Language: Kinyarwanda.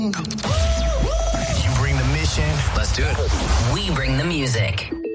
You bring the mission. Let's do it. We bring the music.